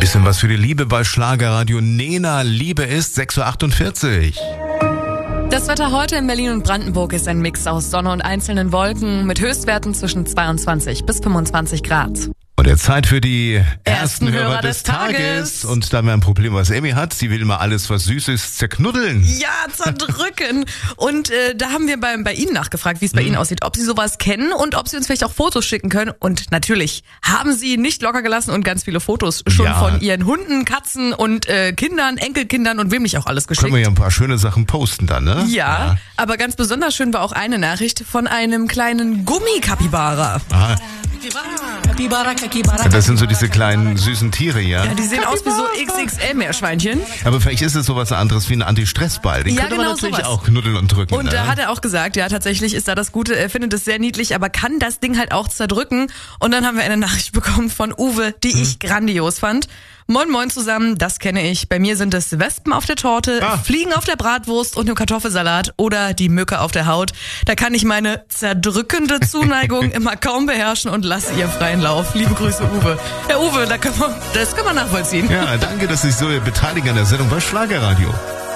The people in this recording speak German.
Bisschen was für die Liebe bei Schlagerradio. Nena, Liebe ist 6.48 Uhr. Das Wetter heute in Berlin und Brandenburg ist ein Mix aus Sonne und einzelnen Wolken mit Höchstwerten zwischen 22 bis 25 Grad. Und jetzt Zeit für die ersten Hörer des Tages. Und da haben wir ein Problem, was Emmy hat. Sie will mal alles, was süß ist, zerknuddeln. Ja, zerdrücken. Und da haben wir bei Ihnen nachgefragt, wie es bei Ihnen aussieht, ob Sie sowas kennen und ob Sie uns vielleicht auch Fotos schicken können. Und natürlich haben Sie nicht locker gelassen und ganz viele Fotos schon von Ihren Hunden, Katzen und Kindern, Enkelkindern und wem nicht auch alles geschickt. Können wir ja ein paar schöne Sachen posten dann, ne? Ja, aber ganz besonders schön war auch eine Nachricht von einem kleinen Gummikapibara. Aha. Das sind so diese kleinen süßen Tiere, ja? Ja, die sehen aus wie so XXL-Meerschweinchen. Aber vielleicht ist es sowas anderes wie ein Anti-Stress-Ball. Den könnte man natürlich auch knuddeln und drücken. Und da hat er auch gesagt, ja, tatsächlich ist da das Gute, er findet es sehr niedlich, aber kann das Ding halt auch zerdrücken. Und dann haben wir eine Nachricht bekommen von Uwe, die ich grandios fand. Moin Moin zusammen, das kenne ich. Bei mir sind es Wespen auf der Torte, Fliegen auf der Bratwurst und im Kartoffelsalat oder die Mücke auf der Haut. Da kann ich meine zerdrückende Zuneigung immer kaum beherrschen und lasse ihr freien Lauf. Liebe Grüße, Uwe. Herr Uwe, das können wir nachvollziehen. Ja, danke, dass Sie sich so beteiligen an der Sendung bei Schlagerradio.